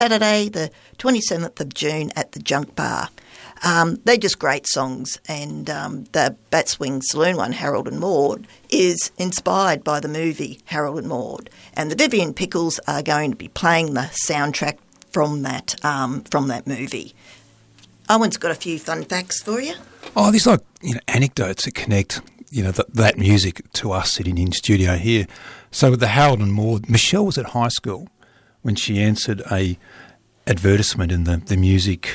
Saturday, the 27th of June at the Junk Bar. They're just great songs, and the Bat Swing Saloon one, Harold and Maude, is inspired by the movie Harold and Maude, and the Vivian Pickles are going to be playing the soundtrack from that movie. Owen's got a few fun facts for you. Oh, there's anecdotes that connect that music to us sitting in studio here. So with the Harold and Maude, Michelle was at high school when she answered a advertisement in the music,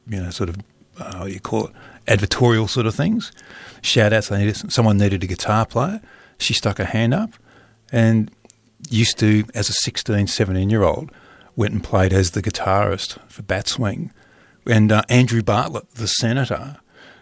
what do you call it, advertorial sort of things. Shout-outs, someone needed a guitar player. She stuck her hand up and used to, as a 16, 17-year-old, went and played as the guitarist for Bat Swing. And Andrew Bartlett, the senator,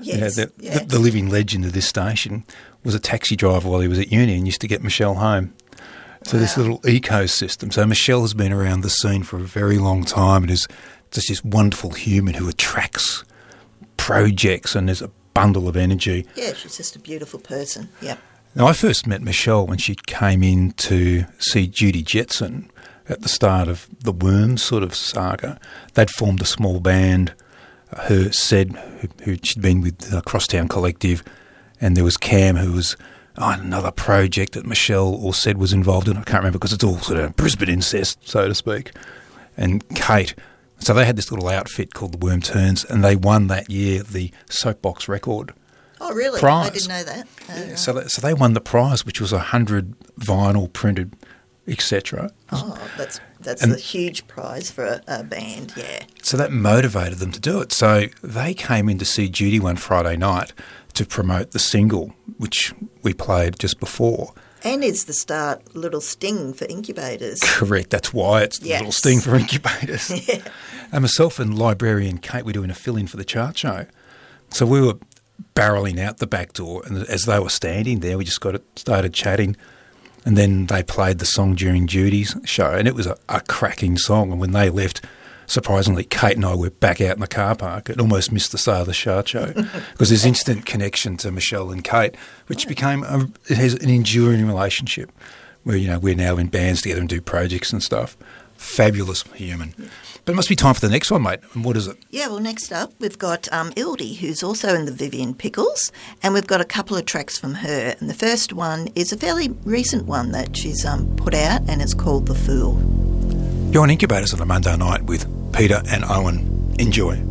the living legend of this station, was a taxi driver while he was at uni and used to get Michelle home. So This little ecosystem. So Michelle has been around the scene for a very long time and is just this wonderful human who attracts projects, and there's a bundle of energy. Yeah, she's just a beautiful person. Yeah. Now, I first met Michelle when she came in to see Judy Jetson at the start of the Worms sort of saga. They'd formed a small band, who she'd been with Crosstown Collective, and there was Cam, who was on another project that Michelle or said was involved in. I can't remember because it's all sort of Brisbane incest, so to speak. And Kate. So they had this little outfit called the Worm Turns, and they won that year the Soapbox Record. Oh, really? Prize. I didn't know that. Yeah, so they won the prize, which was 100 vinyl printed, etc. Oh, that's a huge prize for a band, yeah. So that motivated them to do it. So they came in to see Judy one Friday night to promote the single, which we played just before. And it's the start little sting for Incubators. Correct. That's why it's the little sting for Incubators. Yeah. And myself and librarian Kate were doing a fill-in for the chart show. So we were barrelling out the back door, and as they were standing there, we just started chatting, and then they played the song during Judy's show, and it was a cracking song. And when they left, surprisingly, Kate and I were back out in the car park. It almost missed the start of the chart show because there's instant connection to Michelle and Kate, which it has an enduring relationship where, we're now in bands together and do projects and stuff. Fabulous human. But it must be time for the next one, mate. And what is it? Yeah, well, next up we've got Ildy, who's also in the Vivian Pickles, and we've got a couple of tracks from her. And the first one is a fairly recent one that she's put out, and it's called The Fool. You're on Incubators on a Monday night with Peter and Owen. Enjoy.